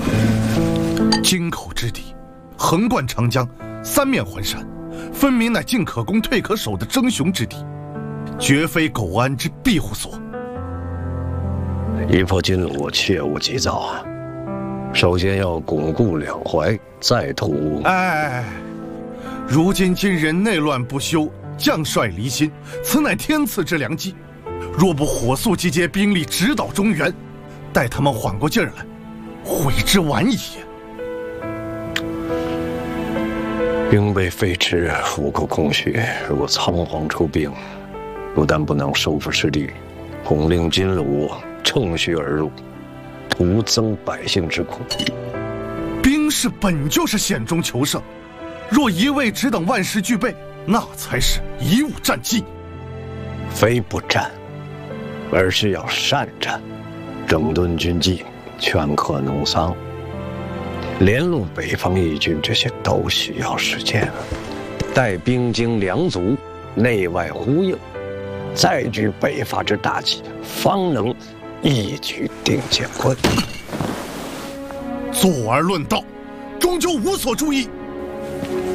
京口之敌，横贯长江，三面环山，分明乃进可攻退可守的争雄之地，绝非苟安之庇护所。 一破金鲁，切勿急躁啊！首先要巩固两淮，再图…… 哎，如今金人内乱不休，将帅离心，此乃天赐之良机。若不火速集结兵力，直捣中原，待他们缓过劲儿来，悔之晚矣。 兵备废弛，腹口空虚，如果仓皇出兵，不但不能收复失地，恐令金鲁乘虚而入，徒增百姓之苦。 兵士本就是险中求胜，若一味只等万事俱备，那才是贻误战机。 非不战，而是要善战，整顿军纪，劝克农桑，联络北方义军，这些都需要时间。待兵精粮足，内外呼应，再举北伐之大计，方能一举定乾坤。 坐而论道，终究无所注意。